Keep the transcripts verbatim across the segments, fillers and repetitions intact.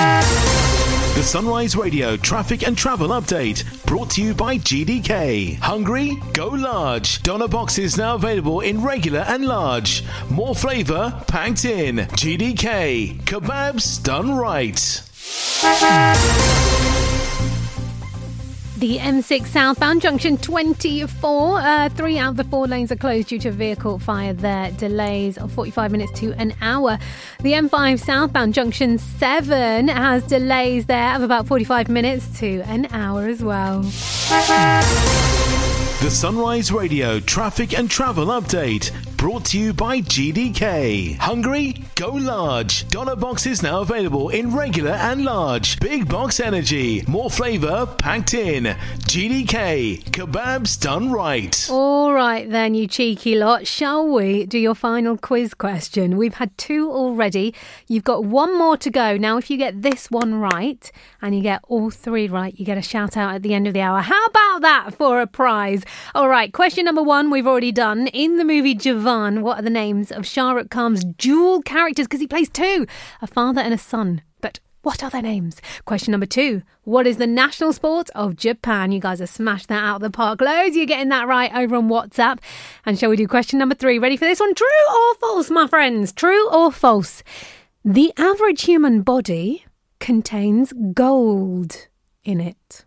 The Sunrise Radio traffic and travel update brought to you by G D K. Hungry? Go large. Doner boxes now available in regular and large. More flavour packed in. G D K. Kebabs done right. The M six southbound junction twenty-four. Uh, three out of the four lanes are closed due to a vehicle fire there. Delays of forty-five minutes to an hour. The M five southbound junction seven has delays there of about forty-five minutes to an hour as well. The Sunrise Radio traffic and travel update brought to you by G D K. Hungry? Go large. Doner boxes now available in regular and large. Big box energy. More flavour packed in. G D K. Kebabs done right. All right then, you cheeky lot. Shall we do your final quiz question? We've had two already. You've got one more to go. Now, if you get this one right and you get all three right, you get a shout out at the end of the hour. How about that for a prize? All right, question number one we've already done. In the movie Jawan, what are the names of Shah Rukh Khan's dual characters? Because he plays two, a father and a son. But what are their names? Question number two. What is the national sport of Japan? You guys have smashed that out of the park. Loads, you're getting that right over on WhatsApp. And shall we do question number three? Ready for this one? True or false, my friends? True or false? The average human body contains gold in it.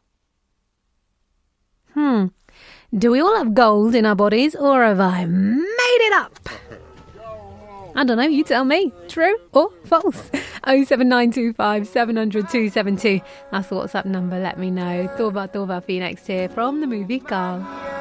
Hmm. Do we all have gold in our bodies, or have I made it up? I don't know, you tell me. True or false? oh seven nine two five seven hundred two seven two. That's the WhatsApp number, let me know. Thought about, thought about for you next here from the movie Carl.